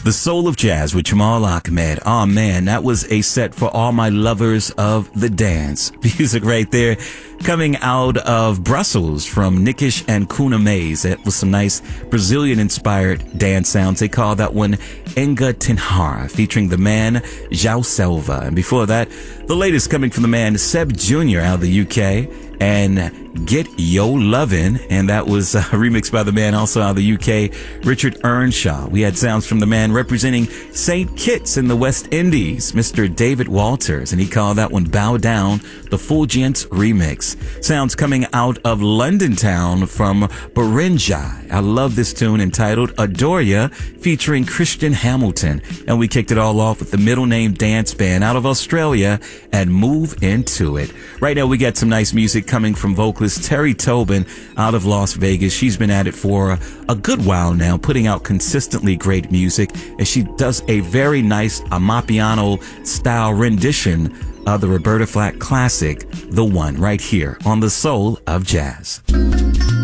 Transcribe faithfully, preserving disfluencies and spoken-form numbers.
The Soul of Jazz with Jamal Ahmed. Oh man, that was a set for all my lovers of the dance. Music right there coming out of Brussels from Nikish and Kuna Mays. That was some nice Brazilian-inspired dance sounds. They call that one Enga Tinhara, featuring the man João Selva. And before that, the latest coming from the man Seb Junior out of the U K and Get Yo Lovin', and that was uh, remixed by the man also out of the U K, Richard Earnshaw. We had sounds from the man representing Saint Kitts in the West Indies, Mister David Walters, and he called that one Bow Down, the Fulgence remix. Sounds coming out of London town from Barinjai. I love this tune entitled Adore Ya, featuring Christian Hamilton, and we kicked it all off with the Middle Name Dance Band out of Australia and Move Into It. Right now we got some nice music coming from vocalist Terry Tobin out of Las Vegas. She's been at it for a good while now, putting out consistently great music, and she does a very nice Amapiano style rendition of the Roberta Flack classic, The One, right here on The Soul of Jazz.